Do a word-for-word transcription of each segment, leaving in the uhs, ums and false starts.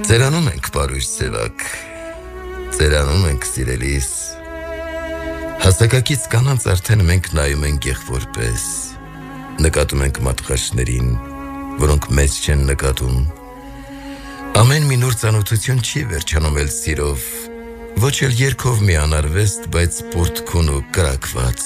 Ծերանում ենք պարույր սևակ, ծերանում ենք սիրելիս, հասակակից կանանց արդեն մենք նայում ենք եղբորպես, նկատում ենք մատղաշներին, որոնք մեզ չեն նկատում, ամեն մի նոր ծանոթություն չի վերջանում էլ սիրով, ոչ էլ երգով մի անարվեստ, բայց պորտքուն ու կրակված։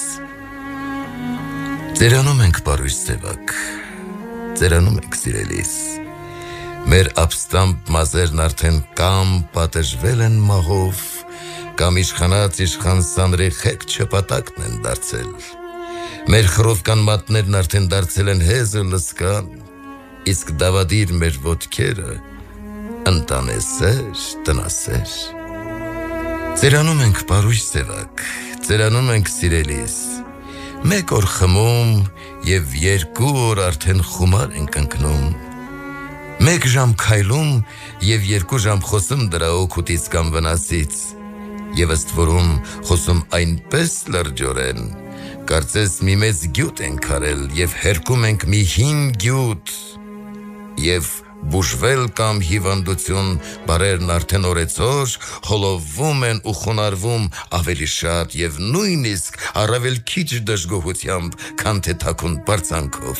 Ծերանում ենք պարույր սևակ, ծերանում ենք սիրելիս, մեր ապստամբ մազերն արդեն կամ պատժվել են մահով, կամ իշխանած իշխան սանրի խեք չպատակն են դարձել, մեր խռովկան մատներն արդեն դարձել են հեզ ու լսկան, իսկ դավադիր մեր ոտքերը ընտանեսեր, տնասեր։ Ծերանում ենք պարույր սևակ, ծերանում ենք սիրելիս, մեկ օր խմում և երկու օր արդեն խումար ենք ընկնում, մեկ ժամ քայլում և երկու ժամ խոսում դրա օգուտից կամ վնասից, և ըստ որում խոսում այնպես լրջորեն, կարծես մի մեծ գյուտ ենք արել և հերկում ենք մի հին գյուտ, և բուժվել կամ հիվանդություն բարերն արդեն օրեցօր հոլովվում են ու խոնարհվում ավելի շատ և նույնիսկ առավել քիչ դժգոհությամբ, քան թե թաքուն բարձանքով։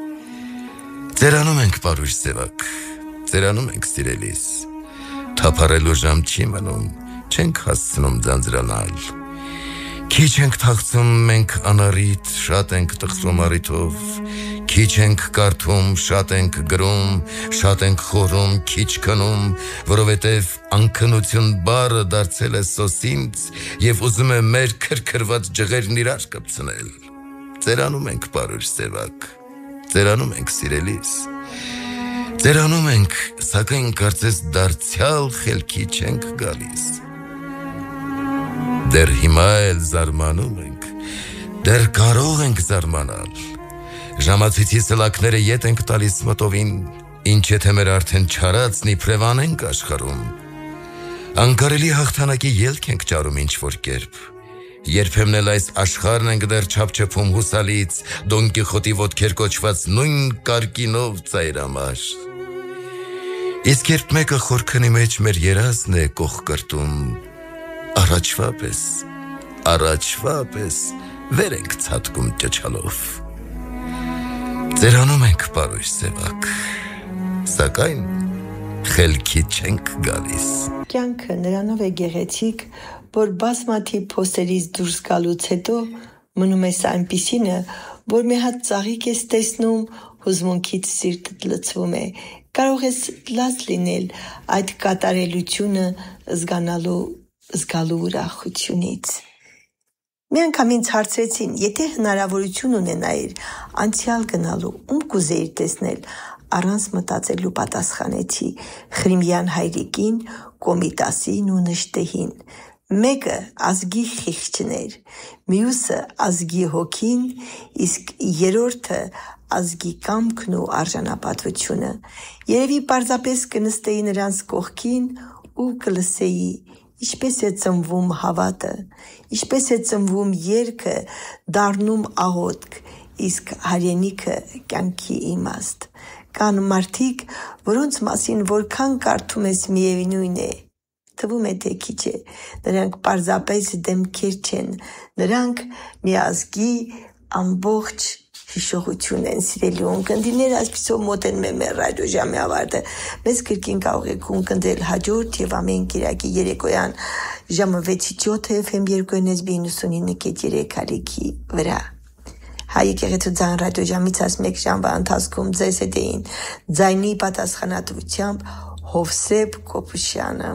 Ծերանում ենք պարույր սևակ, ծերանում ենք սիրելիս, թափառելու ժամ չի մնում, չենք հասցնում ձանձրանալ, քիչ ենք թախծում մենք անառիթ, շատ ենք տխրում առիթով, քիչ ենք կարդում, շատ ենք գրում, շատ ենք խորում, քիչ քնում, որովհետև անքնություն բառը դարձել է սոսինց և ուզում է մեր քրքրված ջղերն իրար կպցնել։ Ծերանում ենք պարույր սևակ, ծերանում ենք սիրելիս, ծերանում ենք, սակայն կարծես դարձյալ խելքի չենք գալիս։ Դեռ հիմա էլ զարմանում ենք, դեռ կարող ենք զարմանալ, ժամացույցի սլակները ետ ենք տալիս մտովին, ինչ եթե մեր արդեն չարածն իբրև անենք աշխարհում, անկարելի հաղթանակի ելք ենք ճարում ինչ-որ կերպ, երբեմն էլ այս աշխարհն ենք դեռ չափչփում հուսալից, Դոն Կիխոտի ոտքեր կոչված նույն կարկինով ծայրամար։ Իսկ երբ մեկը խորքնի մեջ մեր երազն է կողկրտում, առաջվա պես, առաջվա պես վեր ենք ցատկում ճչալով։ Ծերանում ենք պարույր սևակ, սակայն խելքի չենք գալիս։ Կյանքը նրանով է գեղեցիկ, որ բազմաթիվ փոստերից դուրս գալուց հետո մնում ես այնպիսինը, որ մի հատ ծաղիկ ես տեսնում, հուզմունքից սիրտդ լցվում է, կարող ես լաց լինել այդ կատարելությունը զգանալու զգալու ուրախությունից։ Մի անգամ ինձ հարցրեցին, եթե հնարավորություն ունենայիր անցյալ գնալու, ում կուզեիր տեսնել, առանց մտածելու պատասխանեցի Խրիմյան հայրիկին, Կոմիտասին ու Նժդեհին։ Մեկը ազգի խիղճն էր, մյուսը ազգի հոգին, իսկ երրորդը ազգի կամքն ու արժանապատվությունը։ Երևի պարզապես կնստեի նրանց կողքին ու կլսեի ինչպես է ծնվում հավատը, ինչպես է ծնվում երգը, դառնում աղոթք, իսկ հայրենիքը կյանքի իմաստ։ Կան մարդիկ, որոնց մասին որքան կարդում ես միևնույն է, թվում է թե քիչ է, նրանք պարզապես դեմքեր չեն, նրանք մի ազգի ամբողջ հիշողություն են սիրելի ունկնդիրներ, այսպիսով մոտենում է մեր ռադիոժամի ավարտը։ Մեզ կրկին կարող եք ունկնդրել հաջորդ և ամեն կիրակի երեկոյան ժամը վեցից յոթ Էֆ Էմ երկու Էն նույնինը կետ երեք ալիքի վրա։ Հայ եկեղեցու ձայն ռադիոժամից աս մեկ ժամվա ընթացքում ձեզ հետ էին ձայնի պատասխանատվությամբ Հովսեփ Կոպուշյանը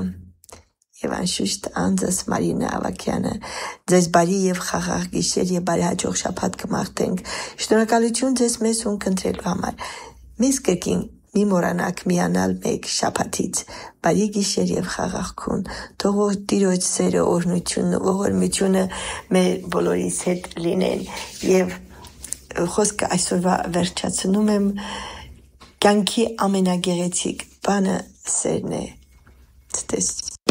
և անշուշտ անձս Մարինա Ավագյանը։ Ձեզ բարի և խաղաղ գիշեր և բարի հաջող շաբաթ կմաղթենք։ Շնորհակալություն ձեզ մեզ ունկնդրելու համար։ Մեզ կրկին մի մոռանաք միանալ մեկ շաբաթից։ Բարի գիշեր և խաղաղ քուն։ Թող Տիրոջ սերը, օրհնությունը, ողորմությունը մեր բոլորիս հետ լինեն։ Եվ խոսքը այսօրվա վերջացնում եմ, կյանքի ամենագեղեցիկ բանը սերն է։ Ցտեսություն։